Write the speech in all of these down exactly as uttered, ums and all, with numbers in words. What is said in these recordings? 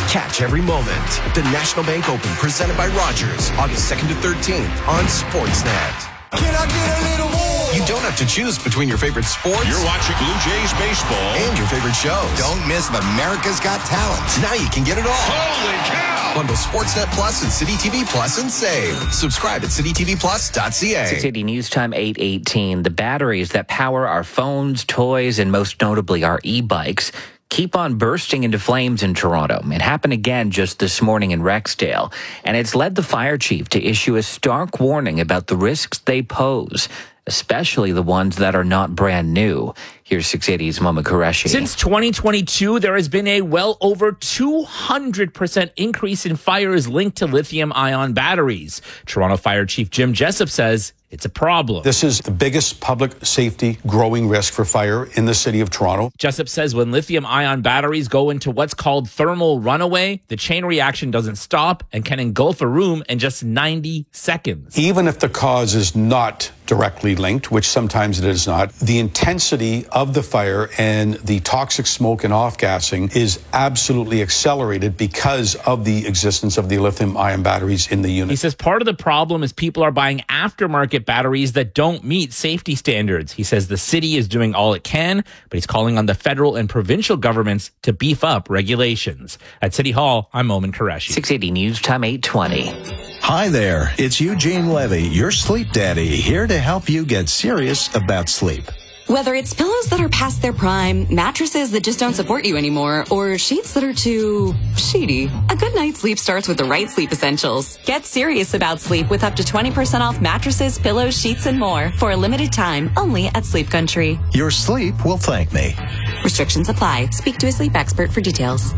Catch every moment. The National Bank Open, presented by Rogers, August second to thirteenth on Sportsnet. Can I get a little more? You don't have to choose between your favorite sports. You're watching Blue Jays baseball. And your favorite shows. Don't miss America's Got Talent. Now you can get it all. Holy cow! Bundle Sportsnet Plus and City T V Plus and save. Subscribe at city t v plus dot c a. six eighty News Time, eight eighteen. The batteries that power our phones, toys, and most notably our e-bikes keep on bursting into flames in Toronto. It happened again just this morning in Rexdale, and it's led the fire chief to issue a stark warning about the risks they pose, especially the ones that are not brand new. Here's six eighty's Mama Qureshi. Since twenty twenty-two, there has been a well over two hundred percent increase in fires linked to lithium-ion batteries. Toronto Fire Chief Jim Jessup says it's a problem. This is the biggest public safety growing risk for fire in the city of Toronto. Jessup says when lithium-ion batteries go into what's called thermal runaway, the chain reaction doesn't stop and can engulf a room in just ninety seconds. Even if the cause is not directly linked, which sometimes it is not, the intensity of the fire and the toxic smoke and off-gassing is absolutely accelerated because of the existence of the lithium-ion batteries in the unit. He says part of the problem is people are buying aftermarket batteries that don't meet safety standards. He says the city is doing all it can, but he's calling on the federal and provincial governments to beef up regulations. At City Hall, I'm Momin Qureshi. six eighty News Time, eight twenty. Hi there, it's Eugene Levy, your sleep daddy, here to help you get serious about sleep. Whether it's pillows that are past their prime, mattresses that just don't support you anymore, or sheets that are too sheety, a good night's sleep starts with the right sleep essentials. Get serious about sleep with up to twenty percent off mattresses, pillows, sheets, and more for a limited time only at Sleep Country. Your sleep will thank me. Restrictions apply. Speak to a sleep expert for details.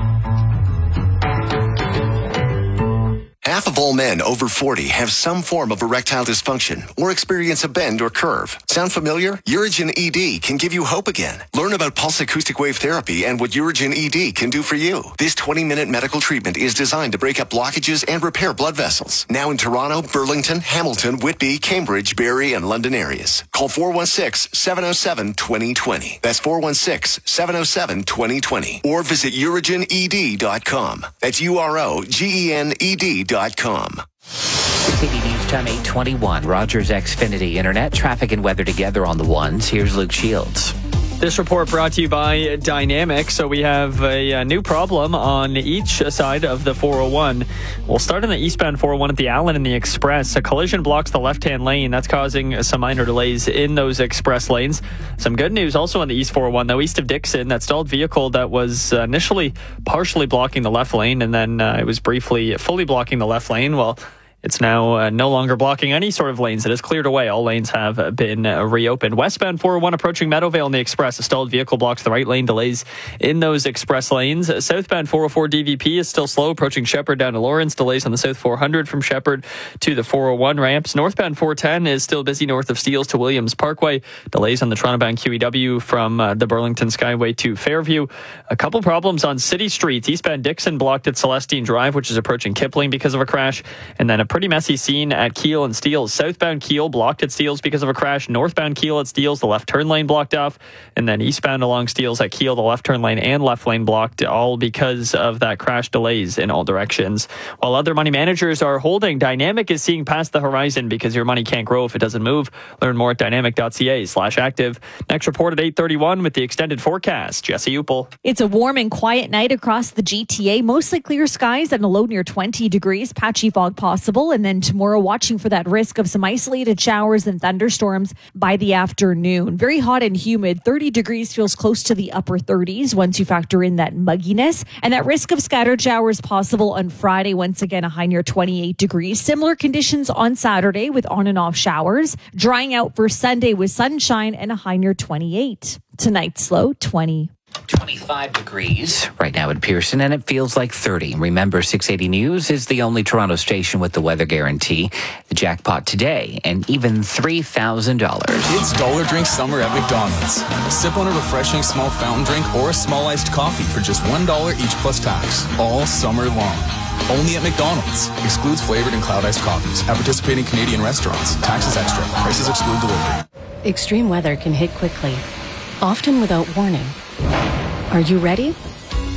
Half of all men over forty have some form of erectile dysfunction or experience a bend or curve. Sound familiar? Urigen E D can give you hope again. Learn about pulse acoustic wave therapy and what Urigen E D can do for you. This twenty-minute medical treatment is designed to break up blockages and repair blood vessels. Now in Toronto, Burlington, Hamilton, Whitby, Cambridge, Barrie, and London areas. Call four one six, seven oh seven, two oh two oh. That's four one six, seven oh seven, two oh two oh. Or visit urigen e d dot com. That's U R O G E N E D dot com. six eighty News Time, eight twenty-one. Rogers Xfinity Internet, traffic and weather together on the ones. Here's Luke Shields. This report brought to you by Dynamic. So we have a, a new problem on each side of the four oh one. We'll start on the eastbound four oh one at the Allen and the Express. A collision blocks the left-hand lane. That's causing some minor delays in those express lanes. Some good news also on the East four oh one, though, east of Dixon. That stalled vehicle that was initially partially blocking the left lane, and then uh, it was briefly fully blocking the left lane. Well, it's now uh, no longer blocking any sort of lanes. It has cleared away. All lanes have been uh, reopened. Westbound four oh one approaching Meadowvale in the Express. A stalled vehicle blocks the right lane. Delays in those express lanes. Uh, southbound four oh four D V P is still slow approaching Shepherd down to Lawrence. Delays on the South four hundred from Shepherd to the four oh one ramps. Northbound four ten is still busy north of Steeles to Williams Parkway. Delays on the Toronto-bound Q E W from uh, the Burlington Skyway to Fairview. A couple problems on city streets. Eastbound Dixon blocked at Celestine Drive, which is approaching Kipling because of a crash. And then a pretty messy scene at Keele and Steeles. Southbound Keele blocked at Steeles because of a crash. Northbound Keele at Steeles, the left turn lane blocked off. And then eastbound along Steeles at Keele, the left turn lane and left lane blocked, all because of that crash. Delays in all directions. While other money managers are holding, Dynamic is seeing past the horizon because your money can't grow if it doesn't move. Learn more at dynamic.ca slash active. Next report at eight thirty-one with the extended forecast. Jesse Upel. It's a warm and quiet night across the G T A. Mostly clear skies and a low near twenty degrees. Patchy fog possible. And then tomorrow, watching for that risk of some isolated showers and thunderstorms by the afternoon. Very hot and humid. thirty degrees feels close to the upper thirties once you factor in that mugginess. And that risk of scattered showers possible on Friday. Once again, a high near twenty-eight degrees. Similar conditions on Saturday with on and off showers. Drying out for Sunday with sunshine and a high near twenty-eight. Tonight's low, twenty. twenty-five degrees right now in Pearson, and it feels like thirty. Remember, six eighty News is the only Toronto station with the weather guarantee. The jackpot today, and even three thousand dollars. It's Dollar Drink Summer at McDonald's. Sip on a refreshing small fountain drink or a small iced coffee for just one dollar each plus tax, all summer long. Only at McDonald's. Excludes flavored and cloud iced coffees. At participating Canadian restaurants. Taxes extra. Prices exclude delivery. Extreme weather can hit quickly, often without warning. Are you ready?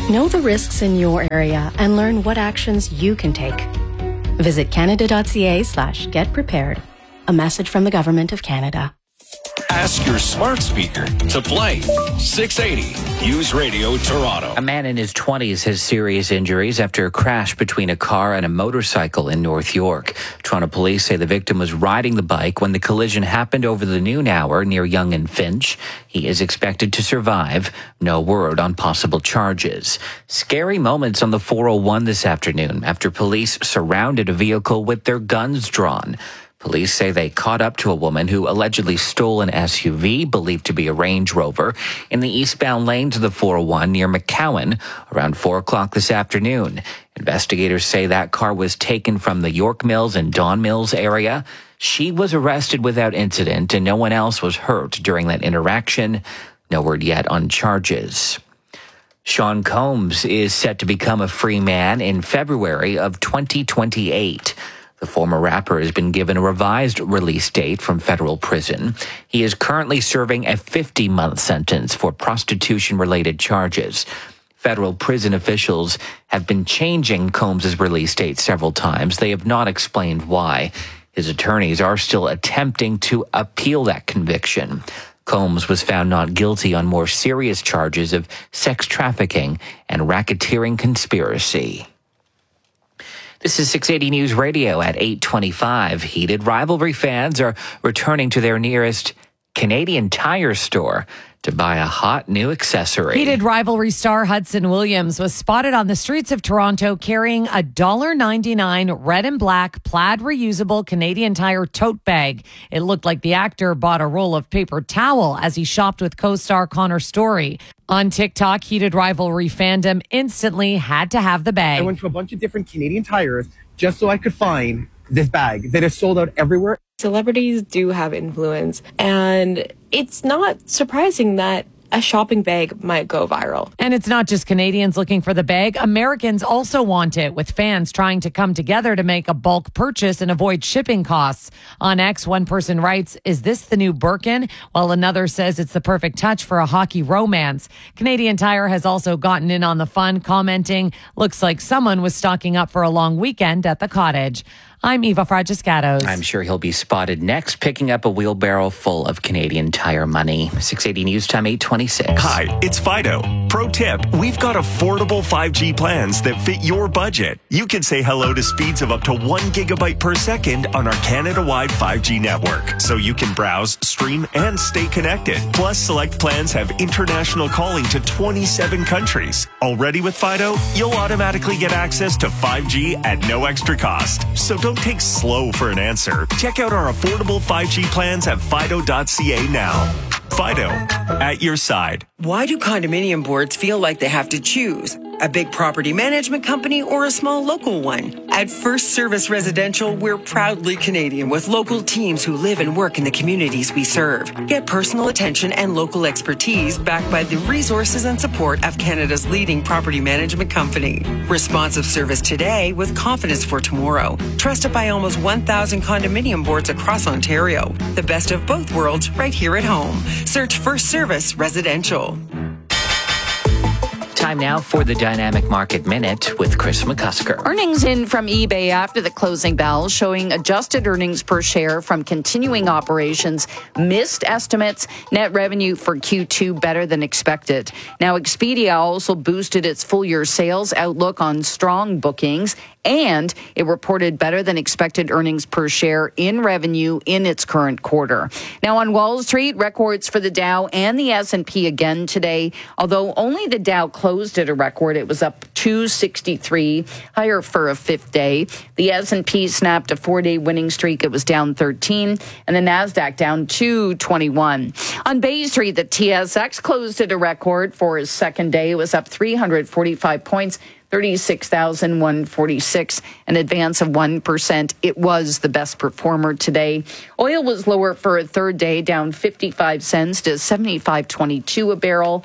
Know the risks in your area and learn what actions you can take. Visit canada.ca slash get prepared. A message from the Government of Canada. Ask your smart speaker to play six eighty News Radio Toronto. A man in his twenties has serious injuries after a crash between a car and a motorcycle in North York. Toronto police say the victim was riding the bike when the collision happened over the noon hour near Yonge and Finch. He is expected to survive. No word on possible charges. Scary moments on the four oh one this afternoon after police surrounded a vehicle with their guns drawn. Police say they caught up to a woman who allegedly stole an S U V, believed to be a Range Rover, in the eastbound lanes of the four oh one near McCowan around four o'clock this afternoon. Investigators say that car was taken from the York Mills and Don Mills area. She was arrested without incident and no one else was hurt during that interaction. No word yet on charges. Sean Combs is set to become a free man in February of twenty twenty-eight. The former rapper has been given a revised release date from federal prison. He is currently serving a fifty-month sentence for prostitution-related charges. Federal prison officials have been changing Combs' release date several times. They have not explained why. His attorneys are still attempting to appeal that conviction. Combs was found not guilty on more serious charges of sex trafficking and racketeering conspiracy. This is six eighty News Radio at eight twenty-five. Heated rivalry fans are returning to their nearest Canadian Tire store to buy a hot new accessory. Heated rivalry star Hudson Williams was spotted on the streets of Toronto carrying a one dollar ninety-nine red and black plaid reusable Canadian Tire tote bag. It looked like the actor bought a roll of paper towel as he shopped with co-star Connor Story. On TikTok, heated rivalry fandom instantly had to have the bag. I went to a bunch of different Canadian Tires just so I could find this bag that is sold out everywhere. Celebrities do have influence, and it's not surprising that a shopping bag might go viral. And it's not just Canadians looking for the bag. Americans also want it, with fans trying to come together to make a bulk purchase and avoid shipping costs. On X, one person writes, "Is this the new Birkin?" While another says it's the perfect touch for a hockey romance. Canadian Tire has also gotten in on the fun, commenting, "Looks like someone was stocking up for a long weekend at the cottage." I'm Eva Fragiscatos. I'm sure he'll be spotted next picking up a wheelbarrow full of Canadian Tire money. six eighty News Time, eight twenty-six. Hi, it's Fido. Pro tip, we've got affordable five G plans that fit your budget. You can say hello to speeds of up to one gigabyte per second on our Canada-wide five G network, so you can browse, stream, and stay connected. Plus, select plans have international calling to twenty-seven countries. Already with Fido, you'll automatically get access to five G at no extra cost. So don't Don't take slow for an answer. Check out our affordable five G plans at fido dot c a now. Fido, at your side. Why do condominium boards feel like they have to choose? A big property management company or a small local one? At First Service Residential, we're proudly Canadian with local teams who live and work in the communities we serve. Get personal attention and local expertise backed by the resources and support of Canada's leading property management company. Responsive service today with confidence for tomorrow. Trusted by almost one thousand condominium boards across Ontario. The best of both worlds right here at home. Search First Service Residential. Time now for the Dynamic Market Minute with Chris McCusker. Earnings in from eBay after the closing bell, showing adjusted earnings per share from continuing operations missed estimates. Net revenue for Q two better than expected. Now, Expedia also boosted its full-year sales outlook on strong bookings, and it reported better than expected earnings per share in revenue in its current quarter. Now, on Wall Street, records for the Dow and the S and P again today, although only the Dow closed at a record. It was up two sixty-three, higher for a fifth day. The S and P snapped a four-day winning streak. It was down thirteen, and the Nasdaq down two twenty-one. On Bay Street, the T S X closed at a record for its second day. It was up three hundred forty-five points, thirty-six thousand one hundred forty-six, an advance of one percent. It was the best performer today. Oil was lower for a third day, down fifty-five cents to seventy-five twenty-two a barrel.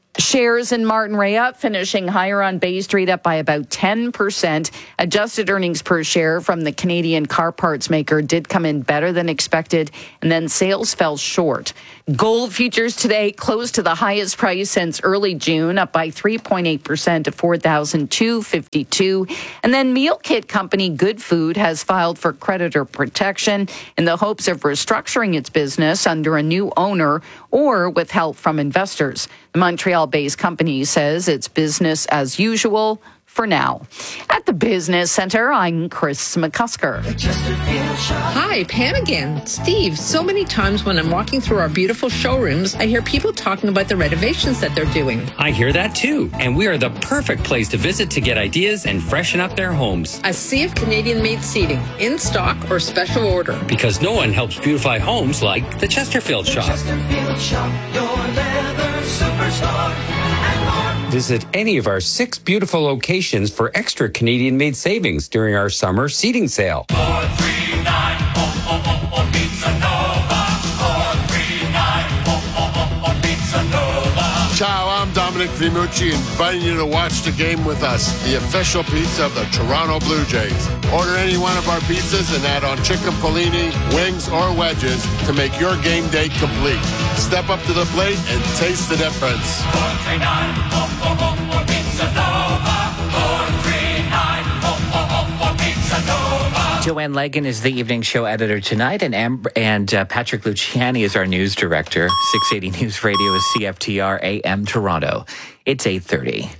Shares in Martin Rea finishing higher on Bay Street, up by about ten percent. Adjusted earnings per share from the Canadian car parts maker did come in better than expected, and then sales fell short. Gold futures today closed to the highest price since early June, up by three point eight percent to four thousand two hundred fifty-two dollars. And then meal kit company Good Food has filed for creditor protection in the hopes of restructuring its business under a new owner or with help from investors. The Montreal-based company says it's business as usual for now. At the Business Center, I'm Chris McCusker. Hi, Pam again. Steve, so many times when I'm walking through our beautiful showrooms, I hear people talking about the renovations that they're doing. I hear that too, and we are the perfect place to visit to get ideas and freshen up their homes. A sea of Canadian-made seating, in stock or special order. Because no one helps beautify homes like the Chesterfield Shop. The Chesterfield Shop, your leather superstar. Visit any of our six beautiful locations for extra Canadian-made savings during our summer seating sale. four three nine, oh, oh, oh, oh, Pizza Nova. four three nine, oh, oh, oh, oh, Pizza Nova. Ciao, I'm Dominic Vimucci, inviting you to watch the game with us, the official pizza of the Toronto Blue Jays. Order any one of our pizzas and add on chicken polini, wings, or wedges to make your game day complete. Step up to the plate and taste the difference. four three nine, oh, oh, oh, oh, Pizza Nova. four three nine, oh, oh, oh, Pizza Nova. Joanne Legan is the evening show editor tonight, and Am- and uh, Patrick Luciani is our news director. six eighty News Radio is C F T R A M Toronto. It's eight thirty.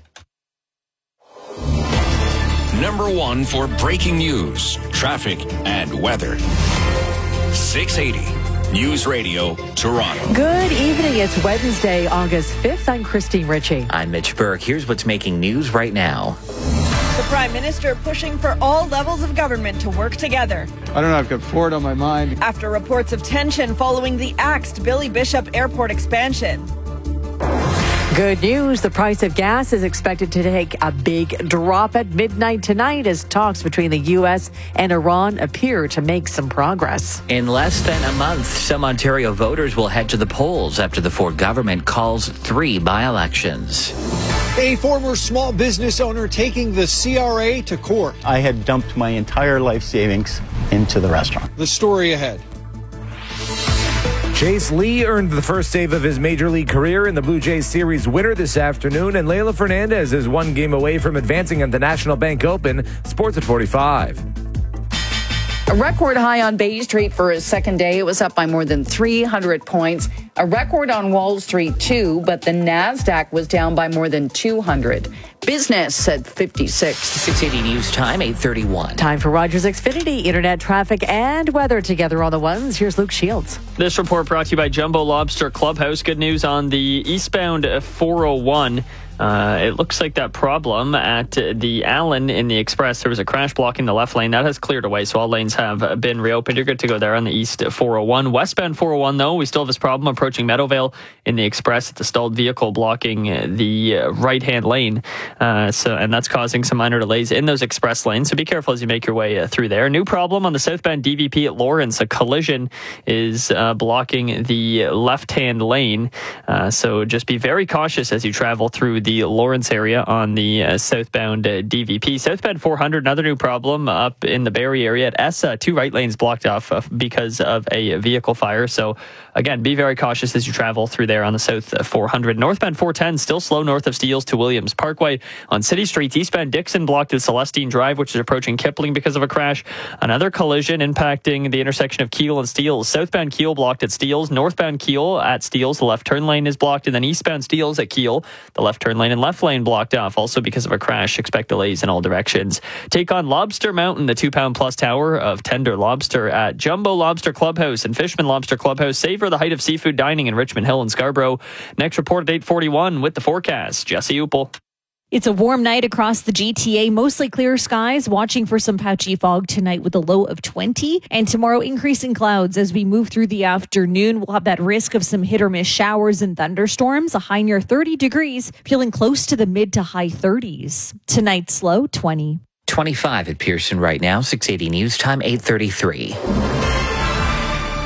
Number one for breaking news, traffic, and weather. six eighty News Radio, Toronto. Good evening. It's Wednesday, August fifth. I'm Christine Ritchie. I'm Mitch Burke. Here's what's making news right now. The Prime Minister pushing for all levels of government to work together. I don't know, I've got Ford on my mind. After reports of tension following the axed Billy Bishop Airport expansion. Good news. The price of gas is expected to take a big drop at midnight tonight as talks between the U S and Iran appear to make some progress. In less than a month, some Ontario voters will head to the polls after the Ford government calls three by-elections. A former small business owner taking the C R A to court. I had dumped my entire life savings into the restaurant. The story ahead. Chase Lee earned the first save of his Major League career in the Blue Jays Series winner this afternoon, and Leila Fernandez is one game away from advancing at the National Bank Open. Sports at forty-five. A record high on Bay Street for a second day. It was up by more than three hundred points. A record on Wall Street, too, but the NASDAQ was down by more than two hundred. Business at fifty-six. six eighty News Time, eight thirty-one. Time for Rogers Xfinity, internet traffic and weather together on the ones. Here's Luke Shields. This report brought to you by Jumbo Lobster Clubhouse. Good news on the eastbound four oh one. Uh, it looks like that problem at the Allen in the Express, there was a crash blocking the left lane. That has cleared away, so all lanes have been reopened. You're good to go there on the east four oh one. Westbound four oh one, though, we still have this problem approaching Meadowvale in the Express. It's a stalled vehicle blocking the right-hand lane, uh, so and that's causing some minor delays in those express lanes, so be careful as you make your way uh, through there. New problem on the southbound D V P at Lawrence. A collision is uh, blocking the left-hand lane, uh, so just be very cautious as you travel through the the Lawrence area on the uh, southbound uh, D V P. Southbound four hundred, another new problem up in the Barrie area at Essa. Two right lanes blocked off uh, because of a vehicle fire. So again, be very cautious as you travel through there on the south uh, four hundred. Northbound four ten, still slow north of Steeles to Williams Parkway. On City Streets, eastbound Dixon blocked at Celestine Drive, which is approaching Kipling because of a crash. Another collision impacting the intersection of Keele and Steeles. Southbound Keele blocked at Steeles. Northbound Keele at Steeles, the left turn lane is blocked. And then eastbound Steeles at Keele, the left turn lane and left lane blocked off, also because of a crash. Expect delays in all directions. Take on Lobster Mountain, the two pound plus tower of tender lobster at Jumbo Lobster Clubhouse and Fishman Lobster Clubhouse. Savor the height of seafood dining in Richmond Hill and Scarborough. Next report at eight forty-one with the forecast. Jesse Upel. It's a warm night across the G T A, mostly clear skies, watching for some patchy fog tonight with a low of twenty. And tomorrow, increasing clouds as we move through the afternoon. We'll have that risk of some hit or miss showers and thunderstorms, a high near thirty degrees, feeling close to the mid to high thirties. Tonight's low, twenty. twenty-five at Pearson right now, six eighty News Time, eight thirty-three.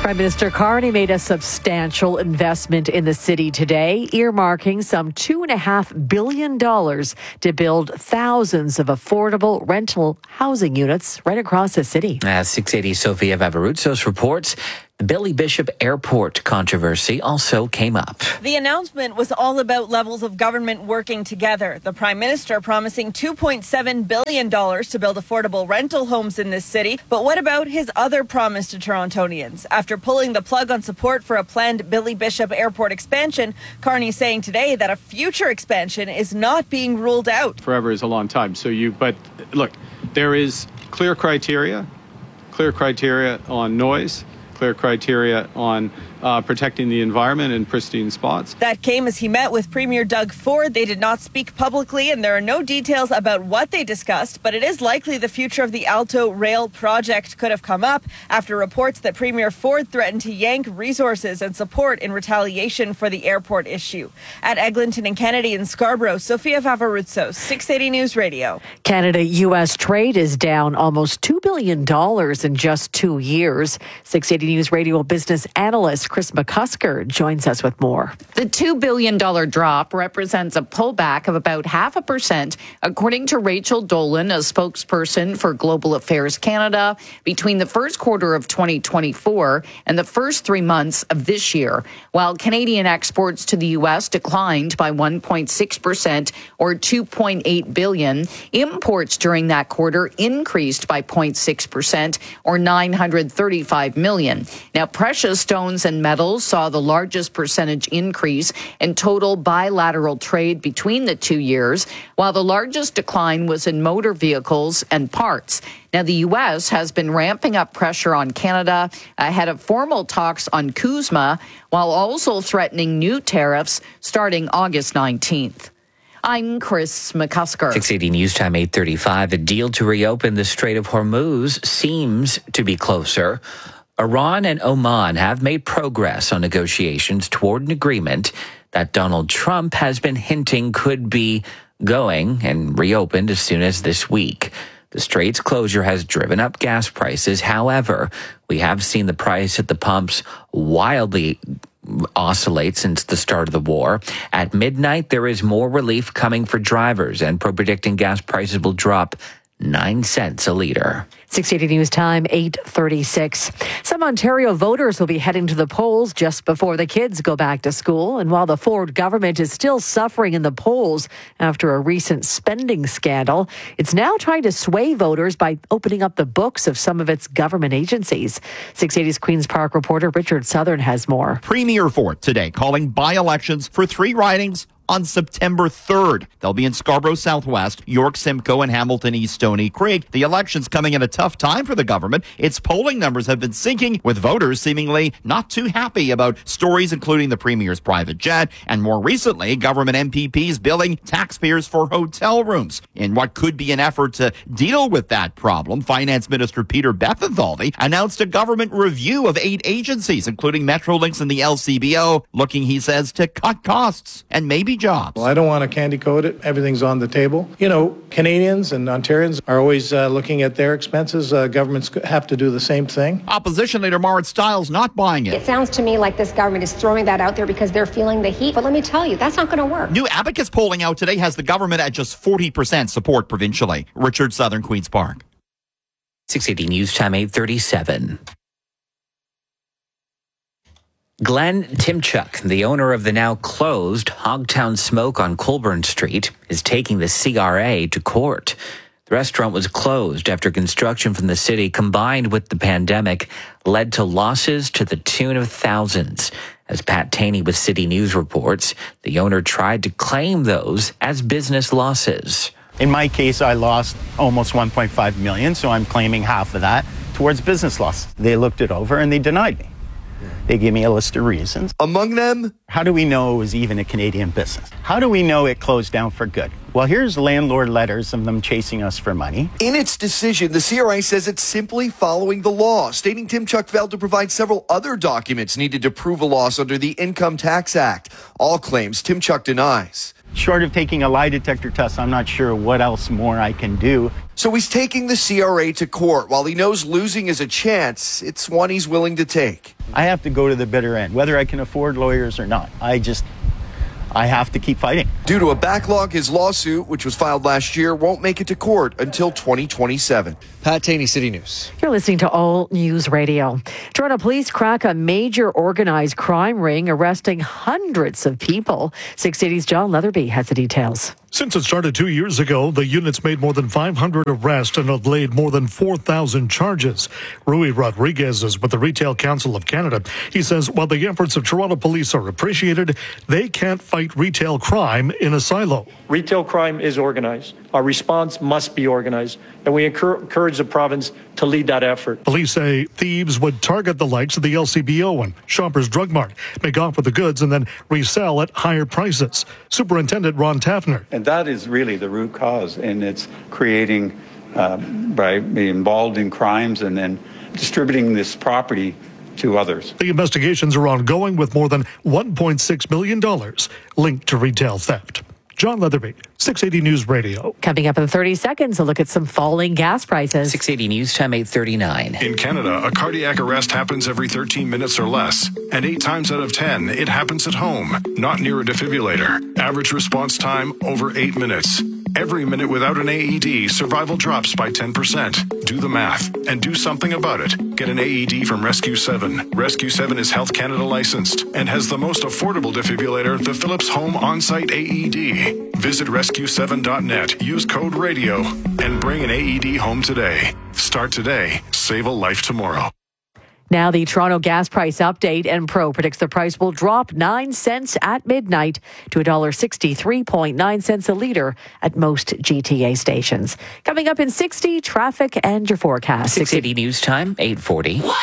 Prime Minister Carney made a substantial investment in the city today, earmarking some two and a half billion dollars to build thousands of affordable rental housing units right across the city. As six eighty Sofia Vavaroutsos reports, the Billy Bishop Airport controversy also came up. The announcement was all about levels of government working together. The Prime Minister promising two point seven billion dollars to build affordable rental homes in this city. But what about his other promise to Torontonians? After pulling the plug on support for a planned Billy Bishop Airport expansion, Carney saying today that a future expansion is not being ruled out. Forever is a long time. So you, but look, there is clear criteria, clear criteria on noise, clear criteria on uh, protecting the environment in pristine spots. That came as he met with Premier Doug Ford. They did not speak publicly, and there are no details about what they discussed, but it is likely the future of the Alto Rail project could have come up after reports that Premier Ford threatened to yank resources and support in retaliation for the airport issue. At Eglinton and Kennedy in Scarborough, Sofia Vavaroutsos, six eighty News Radio. Canada-U S trade is down almost two billion dollars in just two years. six eighty News Radio business analyst Chris McCusker joins us with more. The two billion dollars drop represents a pullback of about half a percent, according to Rachel Dolan, a spokesperson for Global Affairs Canada, between the first quarter of twenty twenty-four and the first three months of this year, while Canadian exports to the U S declined by one point six percent or two point eight billion dollars. Imports during that quarter increased by zero point six percent or nine hundred thirty-five million dollars. Now, precious stones and metals saw the largest percentage increase in total bilateral trade between the two years, while the largest decline was in motor vehicles and parts. Now, the U S has been ramping up pressure on Canada ahead of formal talks on CUSMA, while also threatening new tariffs starting August nineteenth. I'm Chris McCusker. six eighty News Time, eight thirty-five. A deal to reopen the Strait of Hormuz seems to be closer. Iran and Oman have made progress on negotiations toward an agreement that Donald Trump has been hinting could be going and reopened as soon as this week. The strait's closure has driven up gas prices. However, we have seen the price at the pumps wildly oscillate since the start of the war. At midnight, there is more relief coming for drivers, and Pro predicting gas prices will drop nine cents a litre. six eighty News Time, eight thirty-six. Some Ontario voters will be heading to the polls just before the kids go back to school. And while the Ford government is still suffering in the polls after a recent spending scandal, it's now trying to sway voters by opening up the books of some of its government agencies. six eighty's Queen's Park reporter Richard Southern has more. Premier Ford today calling by-elections for three ridings on September third. They'll be in Scarborough Southwest, York Simcoe, and Hamilton East Stony Creek. The election's coming at a tough time for the government. Its polling numbers have been sinking, with voters seemingly not too happy about stories including the Premier's private jet, and more recently, government M P Ps billing taxpayers for hotel rooms. In what could be an effort to deal with that problem, Finance Minister Peter Bethlenfalvy announced a government review of eight agencies, including Metrolinx and the L C B O, looking, he says, to cut costs and maybe jobs. Well, I don't want to candy coat it. Everything's on the table. You know, Canadians and Ontarians are always uh, looking at their expenses. Uh, governments have to do the same thing. Opposition leader Marit Stiles not buying it. It sounds to me like this government is throwing that out there because they're feeling the heat. But let me tell you, that's not going to work. New Abacus polling out today has the government at just forty percent support provincially. Richard Southern, Queen's Park. six eighty News Time, eight thirty-seven. Glenn Timchuk, the owner of the now closed Hogtown Smoke on Colburn Street, is taking the C R A to court. The restaurant was closed after construction from the city, combined with the pandemic, led to losses to the tune of thousands. As Pat Taney with City News reports, the owner tried to claim those as business losses. In my case, I lost almost one point five million dollars, so I'm claiming half of that towards business loss. They looked it over and they denied me. They gave me a list of reasons. Among them, how do we know it was even a Canadian business? How do we know it closed down for good? Well, here's landlord letters of them chasing us for money. In its decision, the C R A says it's simply following the law, stating Timchuk failed to provide several other documents needed to prove a loss under the Income Tax Act. All claims Timchuk denies. Short of taking a lie detector test, I'm not sure what else more I can do. So he's taking the C R A to court. While he knows losing is a chance, it's one he's willing to take. I have to go to the bitter end, whether I can afford lawyers or not. I just, I have to keep fighting. Due to a backlog, his lawsuit, which was filed last year, won't make it to court until twenty twenty-seven. Pat Taney, City News. You're listening to All News Radio. Toronto police crack a major organized crime ring, arresting hundreds of people. six eighty's John Leatherby has the details. Since it started two years ago, the unit's made more than five hundred arrests and have laid more than four thousand charges. Rui Rodriguez is with the Retail Council of Canada. He says while the efforts of Toronto police are appreciated, they can't fight retail crime in a silo. Retail crime is organized. Our response must be organized, and we encourage the province to lead that effort. Police say thieves would target the likes of the L C B O and Shoppers Drug Mart, make off with the goods, and then resell at higher prices. Superintendent Ron Taffner. And that is really the root cause, and it's creating, uh, by being involved in crimes and then distributing this property to others. The investigations are ongoing with more than one point six million dollars linked to retail theft. John Leatherby, six eighty News Radio. Coming up in thirty seconds, a look at some falling gas prices. six eighty News Time, eight thirty-nine. In Canada, a cardiac arrest happens every thirteen minutes or less. And eight times out of ten, it happens at home, not near a defibrillator. Average response time, over eight minutes. Every minute without an A E D, survival drops by ten percent. Do the math and do something about it. Get an A E D from Rescue seven. Rescue seven is Health Canada licensed and has the most affordable defibrillator, the Philips Home On-Site A E D. Visit rescue seven dot net, use code RADIO, and bring an A E D home today. Start today, save a life tomorrow. Now the Toronto gas price update, and Pro predicts the price will drop nine cents at midnight to one dollar sixty-three point nine cents a litre at most G T A stations. Coming up in sixty, traffic and your forecast. six eighty News Time, eight forty.